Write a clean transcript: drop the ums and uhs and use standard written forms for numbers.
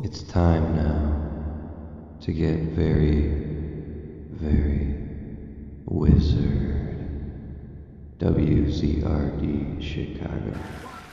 It's time now to get very, very wizard. WCRD Chicago.